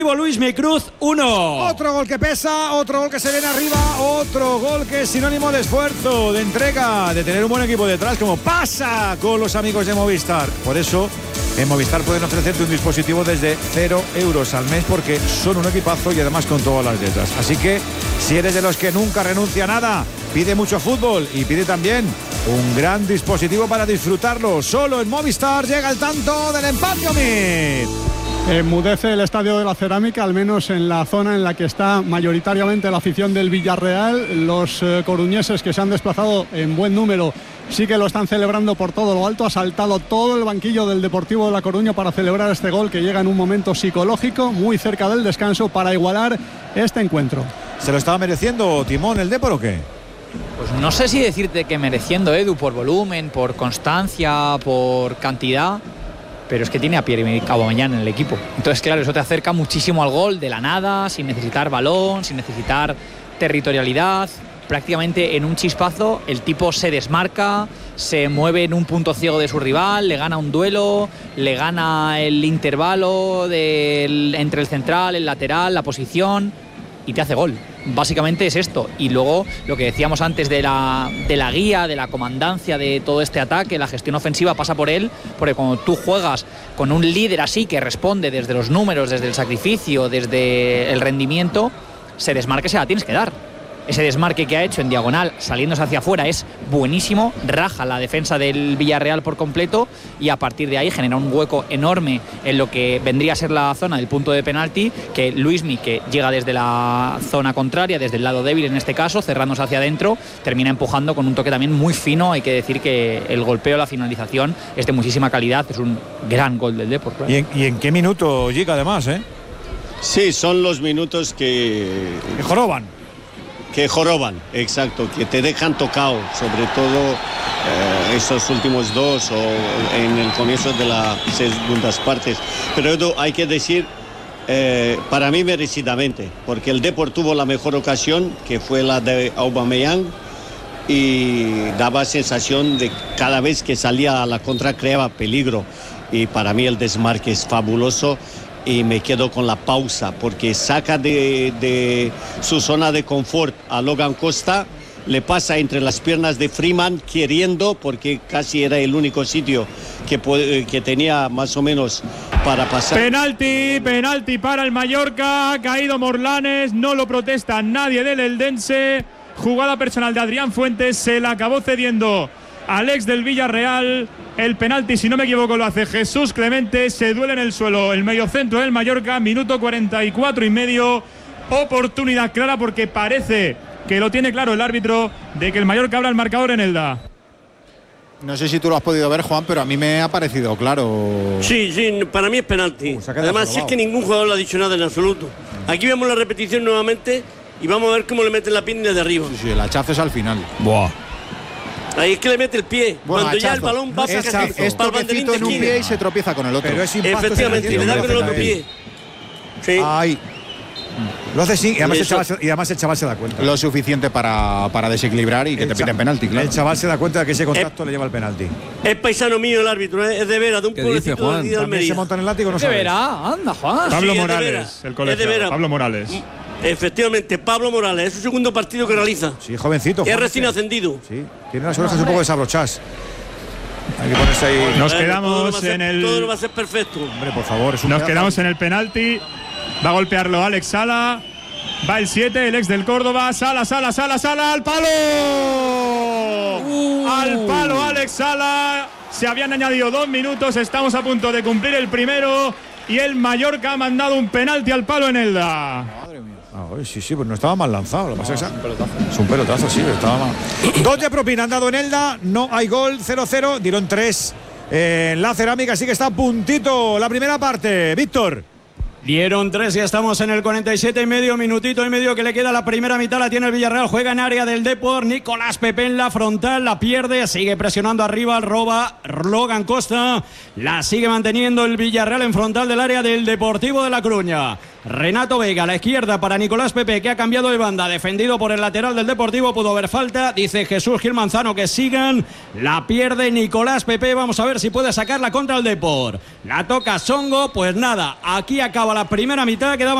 Luismi Cruz 1. Otro gol que pesa, otro gol que se viene arriba, otro gol que es sinónimo de esfuerzo, de entrega, de tener un buen equipo detrás, como pasa con los amigos de Movistar. Por eso en Movistar pueden ofrecerte un dispositivo desde 0 euros al mes, porque son un equipazo y además con todas las letras. Así que si eres de los que nunca renuncia a nada, pide mucho fútbol y pide también un gran dispositivo para disfrutarlo. Solo en Movistar llega el tanto del empate, Omid. Enmudece el Estadio de la Cerámica, al menos en la zona en la que está mayoritariamente la afición del Villarreal. Los coruñeses, que se han desplazado en buen número, sí que lo están celebrando por todo lo alto. Ha saltado todo el banquillo del Deportivo de La Coruña para celebrar este gol, que llega en un momento psicológico muy cerca del descanso para igualar este encuentro. ¿Se lo estaba mereciendo Timón el Depor o qué? Pues no sé si decirte que mereciendo, Edu, por volumen, por constancia, por cantidad, pero es que tiene a Pierre-Emerick Aubameyang en el equipo. Entonces, claro, eso te acerca muchísimo al gol de la nada, sin necesitar balón, sin necesitar territorialidad. Prácticamente en un chispazo el tipo se desmarca, se mueve en un punto ciego de su rival, le gana un duelo, le gana el intervalo entre el central, el lateral, la posición, y te hace gol. Básicamente es esto. Y luego lo que decíamos antes de la guía, de la comandancia de todo este ataque, la gestión ofensiva pasa por él, porque cuando tú juegas con un líder así que responde desde los números, desde el sacrificio, desde el rendimiento, se desmarque, se la tienes que dar. Ese desmarque que ha hecho en diagonal, saliéndose hacia afuera, es buenísimo, raja la defensa del Villarreal por completo y a partir de ahí genera un hueco enorme en lo que vendría a ser la zona del punto de penalti, que Luismi, que llega desde la zona contraria, desde el lado débil en este caso, cerrándose hacia adentro, termina empujando con un toque también muy fino. Hay que decir que el golpeo, la finalización es de muchísima calidad, es un gran gol del Depor. Claro. ¿Y en qué minuto llega además, Sí, son los minutos que joroban. Que joroban, exacto, que te dejan tocado, sobre todo estos últimos dos o en el comienzo de las segundas partes. Pero hay que decir, para mí merecidamente, porque el Depor tuvo la mejor ocasión, que fue la de Aubameyang, y daba sensación de cada vez que salía a la contra creaba peligro. Y para mí el desmarque es fabuloso. Y me quedo con la pausa, porque saca de su zona de confort a Logan Costa, le pasa entre las piernas de Freeman queriendo, porque casi era el único sitio que tenía más o menos para pasar. Penalti para el Mallorca, ha caído Morlanes, no lo protesta nadie del Eldense. Jugada personal de Adrián Fuentes, se la acabó cediendo al ex del Villarreal. El penalti, si no me equivoco, lo hace Jesús Clemente. Se duele en el suelo el mediocentro del Mallorca, minuto 44 y medio. Oportunidad clara, porque parece que lo tiene claro el árbitro de que el Mallorca abra el marcador en Elda. No sé si tú lo has podido ver, Juan, pero a mí me ha parecido claro. Sí, para mí es penalti. Además, si es que ningún jugador le ha dicho nada en absoluto. Aquí vemos la repetición nuevamente y vamos a ver cómo le meten la pierna de arriba. Sí, el hachazo es al final. Buah. Ahí es que le mete el pie. Bueno, cuando hachazo. ya el balón pasa es toquecito en un pie y se tropieza con el otro. Pero es impacto. Efectivamente, le da con el otro pie. Sí. Ay. Lo hace sí, y además el chaval se da cuenta. Lo suficiente para desequilibrar y que te piten penalti, claro. El chaval se da cuenta de que ese contacto le lleva al penalti. Es paisano mío el árbitro, es de veras, de un pueblecito de También se monta en el látigo, no ¿De sabes. veras? Anda, Juan. Pablo Sí, Morales, el colegiado. Pablo Morales. Efectivamente, Pablo Morales, es su segundo partido que realiza. Sí, jovencito. Es recién ascendido. Sí, tiene las orejas un poco desabrochadas. Hay que ponerse ahí. Nos quedamos en el. Todo va a ser perfecto. Hombre, por favor, Nos quedamos en el penalti. Va a golpearlo Alex Sala. Va el 7, el ex del Córdoba. Sala, al palo. Al palo, Alex Sala. Se habían añadido 2 minutos. Estamos a punto de cumplir el primero. Y el Mallorca ha mandado un penalti al palo en Elda. Madre mía. Sí, pues no estaba mal lanzado. Lo que pasa es un pelotazo, sí, estaba mal. 2 de propina han dado en Elda. No hay gol, 0-0. Dieron 3 en la Cerámica. Así que está a puntito la primera parte. Víctor. Dieron 3 y estamos en el 47 y medio, minutito y medio que le queda la primera mitad. La tiene el Villarreal, juega en área del Depor. Nicolás Pepe en la frontal, la pierde, sigue presionando arriba, roba Logan Costa. La sigue manteniendo el Villarreal en frontal del área del Deportivo de La Coruña. Renato Vega a la izquierda para Nicolás Pepe, que ha cambiado de banda, defendido por el lateral del Deportivo. Pudo haber falta, dice Jesús Gil Manzano que sigan. La pierde Nicolás Pepe, vamos a ver si puede sacarla contra el Depor. La toca Songo, pues nada, aquí acaba acaba la primera mitad, quedaba